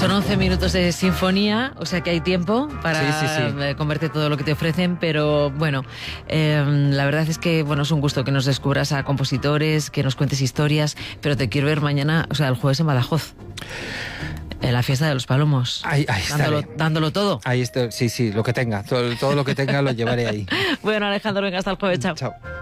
Son 11 minutos de sinfonía, o sea que hay tiempo para comerte todo lo que te ofrecen, pero bueno, la verdad es que bueno, es un gusto que nos descubras a compositores, que nos cuentes historias, pero te quiero ver mañana, o sea, el jueves en Badajoz. En la fiesta de los Palomos. Ahí dándolo todo. Ahí está, sí, lo que tenga. Todo lo que tenga lo llevaré ahí. Bueno, Alejandro, venga, hasta el jueves. Chao. Chao.